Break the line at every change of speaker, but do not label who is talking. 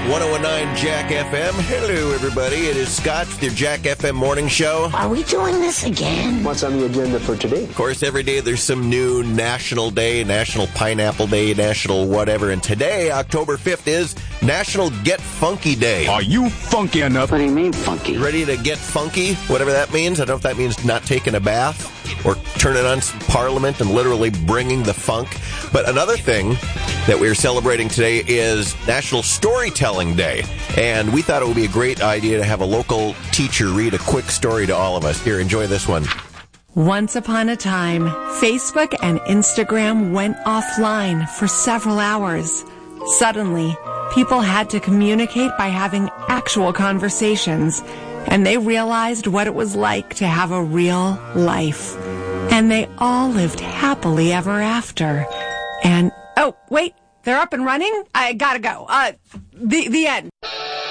101.9 Jack FM. Hello, everybody. It is Scott with your Jack FM morning show.
Are we doing this again?
What's on the agenda for today?
Of course, every day there's some new National Day, National Pineapple Day, National whatever. And today, October 5th, is National Get Funky Day.
Are you funky enough?
What do you mean, funky?
Ready to get funky? Whatever that means. I don't know if that means not taking a bath or turning on some Parliament and literally bringing the funk. But another thing that we're celebrating today is National Storytelling Day. And we thought it would be a great idea to have a local teacher read a quick story to all of us. Here, enjoy this one.
Once upon a time, Facebook and Instagram went offline for several hours. Suddenly, people had to communicate by having actual conversations, and they realized what it was like to have a real life. And they all lived happily ever after. And, oh, wait, they're up and running? I gotta go. The end.